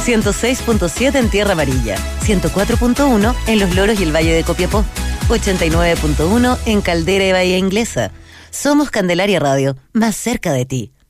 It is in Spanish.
106.7 en Tierra Amarilla, 104.1 en Los Loros y el Valle de Copiapó, 89.1 en Caldera y Bahía Inglesa. Somos Candelaria Radio, más cerca de ti.